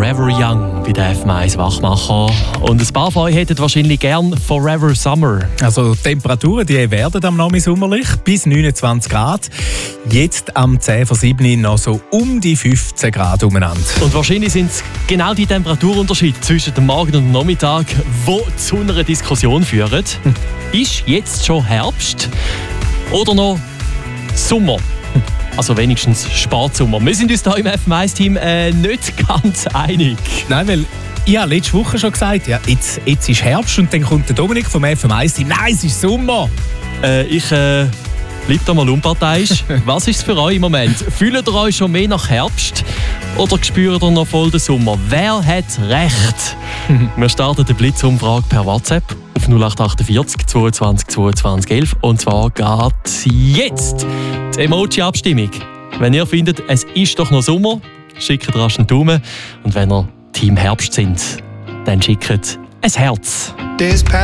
Forever Young bei der FM1 Wachmacher. Und ein paar von euch hätten wahrscheinlich gern Forever Summer. Also die Temperaturen die werden am Nachmittag sommerlich bis 29 Grad. Jetzt am 10:07 noch so um die 15 Grad umeinander. Und wahrscheinlich sind es genau die Temperaturunterschiede zwischen dem Morgen und dem Nachmittag, die zu einer Diskussion führen. Ist jetzt schon Herbst oder noch Sommer? Also wenigstens Spätsommer. Wir sind uns hier im FM1-Team nicht ganz einig. Nein, weil ich habe letzte Woche schon gesagt, ja, jetzt ist Herbst und dann kommt der Dominik vom FM1-Team. Nein, es ist Sommer. Ich bleibe da mal unparteiisch. Was ist es für euch im Moment? Fühlt ihr euch schon mehr nach Herbst oder spürt ihr noch voll den Sommer? Wer hat recht? Wir starten die Blitzumfrage per WhatsApp auf 0848 22 22 11. Und zwar geht jetzt die Emoji-Abstimmung. Wenn ihr findet, es ist doch noch Sommer, schickt rasch einen Daumen. Und wenn ihr Team Herbst sind, dann schickt ein Herz.